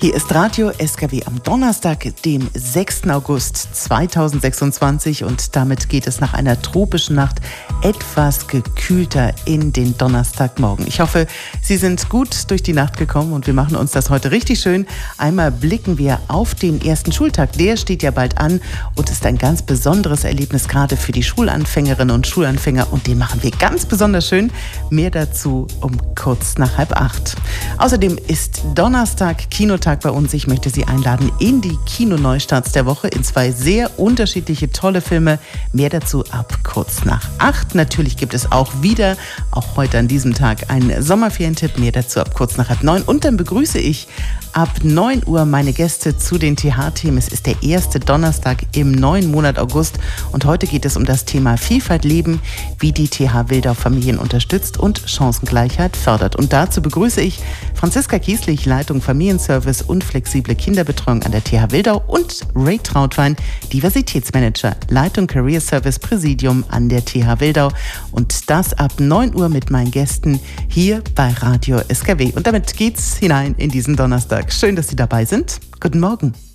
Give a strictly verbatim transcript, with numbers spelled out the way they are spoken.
Hier ist Radio S K W am Donnerstag, dem sechsten August zweitausendsechsundzwanzig, und damit geht es nach einer tropischen Nacht etwas gekühlter in den Donnerstagmorgen. Ich hoffe, Sie sind gut durch die Nacht gekommen und wir machen uns das heute richtig schön. Einmal blicken wir auf den ersten Schultag. Der steht ja bald an und ist ein ganz besonderes Erlebnis, gerade für die Schulanfängerinnen und Schulanfänger, und den machen wir ganz besonders schön. Mehr dazu um kurz nach halb acht. Außerdem ist Donnerstag Kinotag bei uns. Ich möchte Sie einladen in die Kinoneustarts der Woche in zwei sehr unterschiedliche, tolle Filme. Mehr dazu ab kurz nach acht. Natürlich gibt es auch wieder, auch heute an diesem Tag, einen Sommerferientipp. Mehr dazu ab kurz nach halb neun. Und dann begrüße ich ab neun Uhr meine Gäste zu den T H-Themen. Es ist der erste Donnerstag im neuen Monat August und heute geht es um das Thema Vielfalt leben, wie die T H Wildau Familien unterstützt und Chancengleichheit fördert. Und dazu begrüße ich Franziska Kieslich, Leitung Familienservice und flexible Kinderbetreuung an der T H Wildau, und Ray Trautwein, Diversitätsmanager, Leitung Career Service Präsidium an der T H Wildau. Und das ab neun Uhr mit meinen Gästen hier bei Radio S K W. Und damit geht's hinein in diesen Donnerstag. Schön, dass Sie dabei sind. Guten Morgen.